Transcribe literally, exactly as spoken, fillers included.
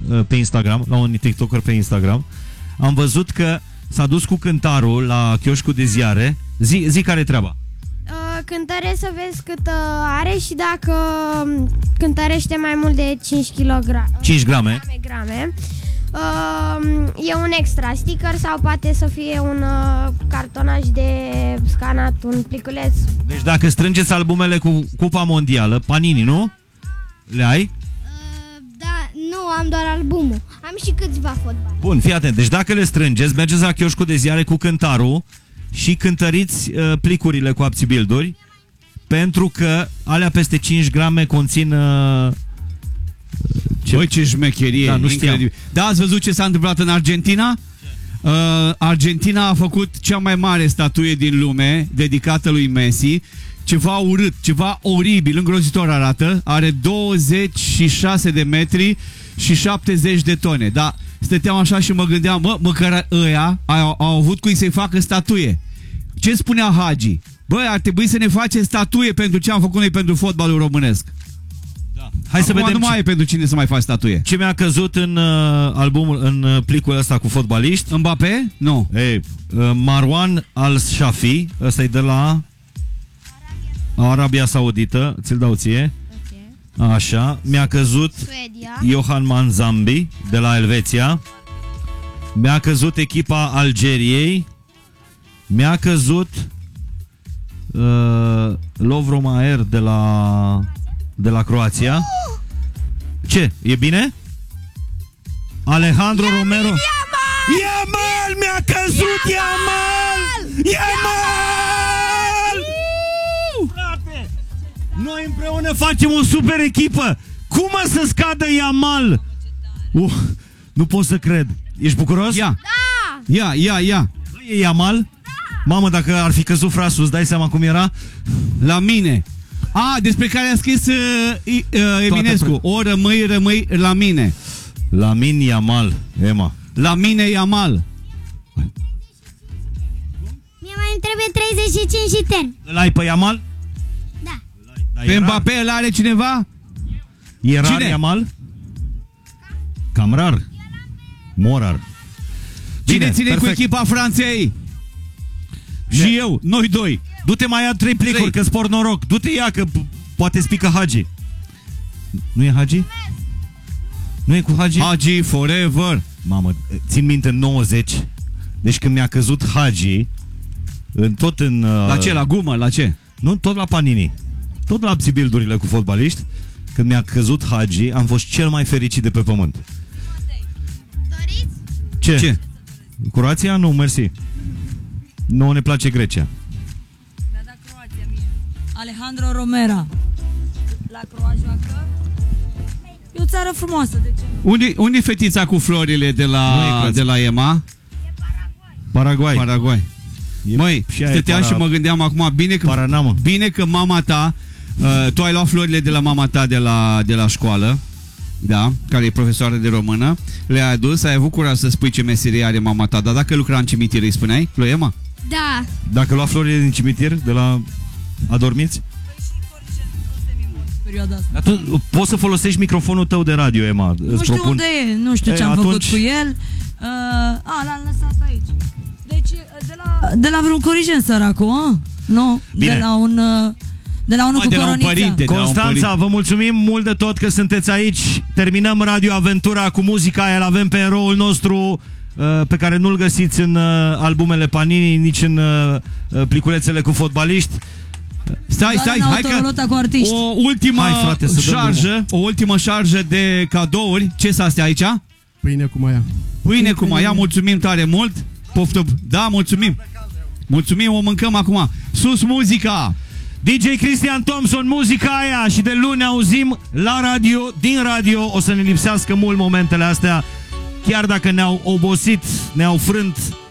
pe Instagram, la un TikToker pe Instagram. Am văzut că s-a dus cu cântarul la chioșcul de ziare. Zi, zi care e treaba. Cântare să vezi cât uh, are și dacă cântărește mai mult de cinci kilograme. cinci grame. grame uh, e un extra sticker sau poate să fie un uh, cartonaj de scanat, un pliculeț. Deci dacă strângeți albumele cu Cupa Mondială, Panini, nu? Le ai? Uh, da, nu, am doar albumul. Am și câțiva fotbal. Bun, fii atent. Deci dacă le strângeți, mergeți la chioșcul de ziare cu cântarul și cântăriți uh, plicurile cu abțibilduri, pentru că alea peste cinci grame conțin... Uh, ce... Băi, ce șmecherie, da, nu incredibil. Da, ați văzut ce s-a întâmplat în Argentina? Uh, Argentina a făcut cea mai mare statuie din lume, dedicată lui Messi. Ceva urât, ceva oribil, îngrozitor arată. Are douăzeci și șase de metri și șaptezeci de tone. Da, stăteam așa și mă gândeam, mă, măcar ăia au, au avut cui să-i facă statuie. Ce spunea Hagi? Băi, ar trebui să ne facem statuie pentru ce am făcut noi pentru fotbalul românesc. Da. Hai Acum să vedem. Nu mai ce... e pentru cine să mai faci statuie. Ce mi-a căzut în uh, albumul, în uh, plicul ăsta cu fotbaliști? Mbappé? Nu. Ei, uh, Marwan Al-Shafi, ăsta e de la Arabia Saudită, ți-l dau ție. Okay. Așa, mi-a căzut Suedia. Johan Manzambi de la Elveția. Mi-a căzut echipa Algeriei. Mi-a căzut uh, Lovro Maer de la de la Croația. Ce? E bine? Alejandro Yamin Romero. Yamal! Yamal! Mi-a căzut Yamal! Yamal! Yamal! Frate! Noi împreună facem o super echipă. Cum a să scadă Yamal? Uh, nu pot să cred. Ești bucuros? Ia. Da! Ia, ia, ia. E Yamal? Mamă, dacă ar fi căzut frasul, îți dai seama cum era? La mine. A, despre care a scris uh, uh, Eminescu. O rămâi, rămâi la mine. La mine Yamal, Ema. La mine Yamal. Mie mai trebuie treizeci și cinci și term. Îl ai pe Yamal? Da. Da, pe Mbappé îl are cineva? E rar Cine? Yamal? Cam rar. Morar. Cine ține cu echipa Franței? Și de... eu, noi doi. Du-te mai ia trei plicuri, că sport noroc. Du-te ia, că poate spică Hagi. Nu e Hagi? Nu e cu Hagi? Hagi forever. Mamă, țin minte în nouăzeci. Deci când mi-a căzut Hagi, în, tot în... Uh, la ce? La gumă? La ce? Nu, tot la Panini. Tot la abțibildurile cu fotbaliști. Când mi-a căzut Hagi, am fost cel mai fericit de pe pământ. Doriți? Ce? Ce? Croația? Nu, mersi. Nu ne place Grecia. Da, da, Croația mie. Alejandro Romero. La Croa joacă. E o țară frumoasă, de ce? Unde, unde e fetița cu florile de la, de la Ema? Paraguay. Paraguay. E, Măi, stăteam para... și mă gândeam acum, bine că, Paranamă. bine că mama ta, uh, tu ai luat florile de la mama ta de la, de la școală, da, care e profesoară de română, le-ai adus, ai avut curaj să spui ce meserie are mama ta, dar dacă lucra în cimitir îi spuneai, lui Ema? Da. Dacă lua florile din cimitir, de la adormiți? Dar tu poți să folosești microfonul tău de radio, Ema. Nu știu propun... unde e, nu știu ce am atunci... făcut cu el. Uh, a, l-am lăsat aici. Deci, de la, de la vreun corigent săracu, a? Nu, Bine. de la un... Uh, de la unul cu coronița. Constanța, vă mulțumim mult de tot că sunteți aici. Terminăm Radio Aventura cu muzica aia. L-avem pe eroul nostru uh, pe care nu-l găsiți în uh, albumele Panini, nici în uh, pliculețele cu fotbaliști. Stai, stai, hai că o ultimă hai, frate, șarjă, o ultimă șarjă de cadouri. Ce s-a astea aici? Pâine cu maia. Pâine cu maia, mulțumim tare mult. Poftă, da, mulțumim. Mulțumim, o mâncăm acum. Sus muzica! D J Cristian Thompson, muzica aia. Și de luni ne auzim la radio, din radio. O să ne lipsească mult momentele astea. Chiar dacă ne-au obosit, ne-au frânt